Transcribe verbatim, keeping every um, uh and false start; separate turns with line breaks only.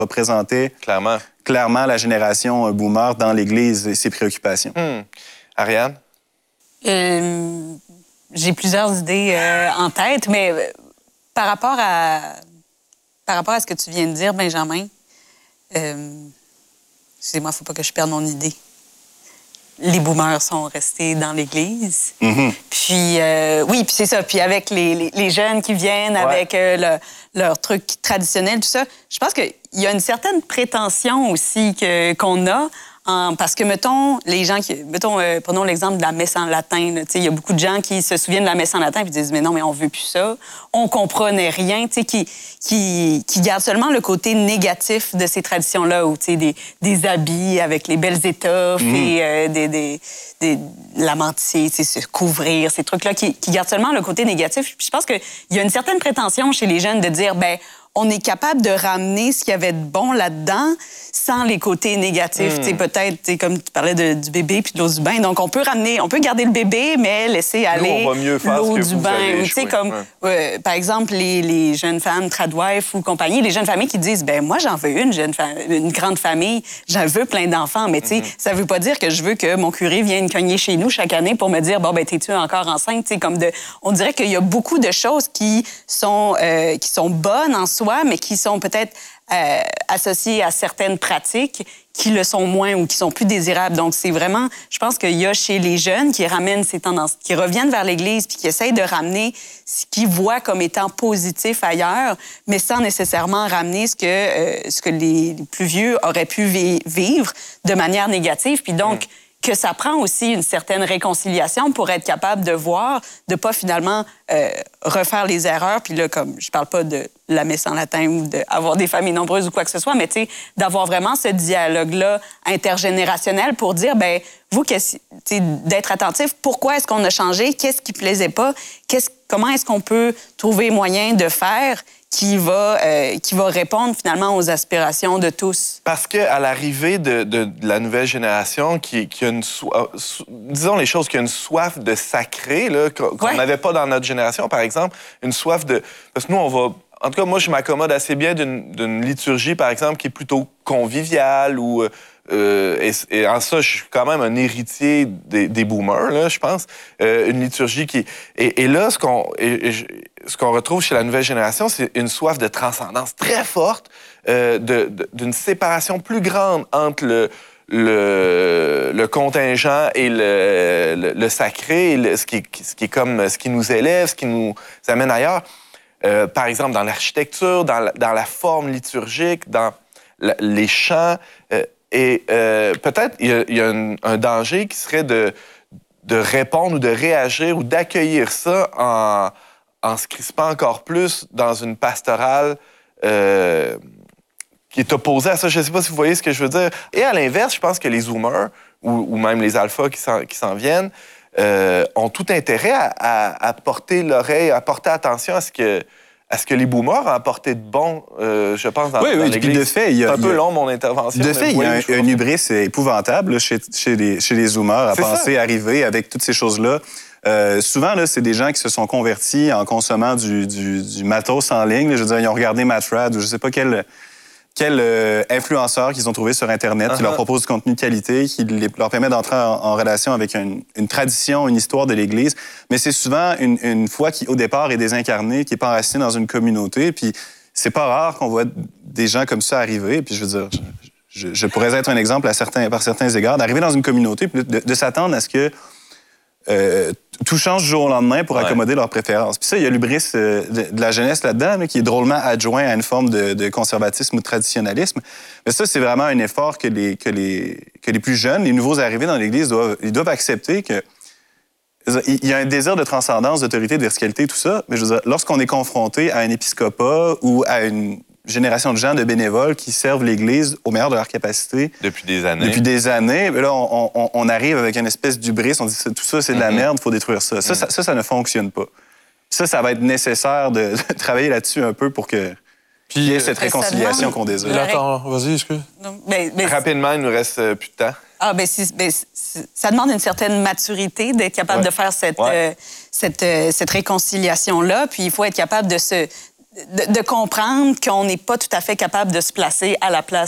représentait
clairement,
clairement la génération boomer dans l'Église et ses préoccupations.
Hum. Ariane?
Euh, j'ai plusieurs idées euh, en tête, mais euh, par rapport à par rapport à ce que tu viens de dire, Benjamin, euh, excusez-moi, il ne faut pas que je perde mon idée. Les boomers sont restés dans l'Église.
Mm-hmm.
Puis, euh, oui, puis c'est ça. Puis avec les, les, les jeunes qui viennent,
ouais.
avec euh, le, leur truc traditionnel, tout ça, je pense qu'il y a une certaine prétention aussi que, qu'on a. En, parce que, mettons, les gens qui... Mettons, euh, prenons l'exemple de la messe en latin. Il y a beaucoup de gens qui se souviennent de la messe en latin et disent « Mais non, mais on veut plus ça. On comprenait rien. » Qui, qui, qui gardent seulement le côté négatif de ces traditions-là, où des, des habits avec les belles étoffes mmh. et euh, des, des, des, la mantille, se couvrir, ces trucs-là, qui, qui gardent seulement le côté négatif. Puis je pense qu'il y a une certaine prétention chez les jeunes de dire « ben on est capable de ramener ce qu'il y avait de bon là-dedans sans les côtés négatifs. Mm. Peut-être, comme tu parlais de, du bébé puis de l'eau du bain. Donc, on peut ramener, on peut garder le bébé, mais laisser aller l'eau du bain. Ou, comme, ouais. euh, par exemple, les, les jeunes femmes, tradwife ou compagnie, les jeunes familles qui disent, ben moi, j'en veux une, jeune fa- une grande famille, j'en veux plein d'enfants. Mais mm-hmm. ça veut pas dire que je veux que mon curé vienne cogner chez nous chaque année pour me dire, bon, ben t'es-tu encore enceinte? T'sais, comme de, on dirait qu'il y a beaucoup de choses qui sont, euh, qui sont bonnes en soi, mais qui sont peut-être euh, associées à certaines pratiques qui le sont moins ou qui sont plus désirables. Donc, c'est vraiment, je pense qu'il y a chez les jeunes qui ramènent ces tendances, qui reviennent vers l'Église puis qui essayent de ramener ce qu'ils voient comme étant positif ailleurs, mais sans nécessairement ramener ce que, euh, ce que les, les plus vieux auraient pu vi- vivre de manière négative. Puis donc, mmh. que ça prend aussi une certaine réconciliation pour être capable de voir, de pas finalement euh, refaire les erreurs. Puis là, comme je parle pas de la messe en latin ou d'avoir des familles nombreuses ou quoi que ce soit, mais tu sais, d'avoir vraiment ce dialogue-là intergénérationnel pour dire, ben vous, d'être attentif, pourquoi est-ce qu'on a changé, qu'est-ce qui plaisait pas, qu'est-ce, comment est-ce qu'on peut trouver moyen de faire qui va, euh, qui va répondre finalement aux aspirations de tous.
Parce qu'à l'arrivée de, de, de la nouvelle génération, qui, qui a une soif, so, disons les choses, qui a une soif de sacré, là, qu'on ouais. n'avait pas dans notre génération, par exemple, une soif de... Parce que nous, on va... En tout cas, moi, je m'accommode assez bien d'une, d'une liturgie, par exemple, qui est plutôt conviviale ou... Euh, et, et en ça, je suis quand même un héritier des, des boomers, là, je pense. Euh, une liturgie qui... Et, et là, ce qu'on, et, et, ce qu'on retrouve chez la nouvelle génération, c'est une soif de transcendance très forte, euh, de, de, d'une séparation plus grande entre le, le, le contingent et le, le, le sacré, le, ce, qui, ce qui est comme ce qui nous élève, ce qui nous amène ailleurs. Euh, par exemple, dans l'architecture, dans la, dans la forme liturgique, dans la, les chants... Euh, Et euh, peut-être il y a, il y a un, un danger qui serait de, de répondre ou de réagir ou d'accueillir ça en, en se crispant encore plus dans une pastorale euh, qui est opposée à ça. Je ne sais pas si vous voyez ce que je veux dire. Et à l'inverse, je pense que les zoomers ou, ou même les alphas qui s'en, qui s'en viennent euh, ont tout intérêt à, à, à porter l'oreille, à porter attention à ce que... à ce que les boomers ont apporté de bon, euh, je pense, dans,
oui,
dans
oui,
l'Église.
De fait, il y a,
c'est un
il y a,
peu long, mon intervention.
De fait, il y a un, un hubris épouvantable là, chez, chez, les, chez les zoomers à
c'est
penser
ça.
arriver avec toutes ces choses-là. Euh, souvent, là, c'est des gens qui se sont convertis en consommant du, du, du matos en ligne. Là, je veux dire, ils ont regardé Matt Fradd ou je sais pas quel... quel euh, influenceur qu'ils ont trouvé sur Internet, uh-huh. qui leur propose du contenu de qualité, qui les, leur permet d'entrer en, en relation avec une, une tradition, une histoire de l'Église. Mais c'est souvent une, une foi qui, au départ, est désincarnée, qui est pas enracinée dans une communauté. Puis c'est pas rare qu'on voit des gens comme ça arriver. Puis je veux dire, je, je, je pourrais être un exemple à certains, par certains égards, d'arriver dans une communauté, puis de, de s'attendre à ce que Euh, tout change du jour au lendemain pour ouais. accommoder leurs préférences. Puis ça, il y a l'hubris euh, de, de la jeunesse là-dedans, là, qui est drôlement adjoint à une forme de, de conservatisme ou de traditionnalisme. Mais ça, c'est vraiment un effort que les, que les, que les plus jeunes, les nouveaux arrivés dans l'Église, doivent, ils doivent accepter que il y a un désir de transcendance, d'autorité, de verticalité, tout ça. Mais je veux dire, lorsqu'on est confronté à un épiscopat ou à une génération de gens, de bénévoles qui servent l'Église au meilleur de leur capacité.
Depuis des années.
Depuis des années. Mais là, on, on, on arrive avec une espèce d'hubris. On dit tout ça, c'est de la mm-hmm. merde, il faut détruire ça. Ça, mm-hmm. ça. ça, ça ne fonctionne pas. Ça, ça va être nécessaire de, de travailler là-dessus un peu pour que qu'il y ait cette réconciliation demande... qu'on désire.
Là, attends, vas-y, excuse.
Mais, mais...
Rapidement, il nous reste euh, plus de temps.
Ah, ben, c'est, ben c'est, ça demande une certaine maturité d'être capable ouais. de faire cette, ouais. euh, cette, euh, cette réconciliation-là. Puis il faut être capable de se... de, de comprendre qu'on n'est pas tout à fait capable de se placer à la place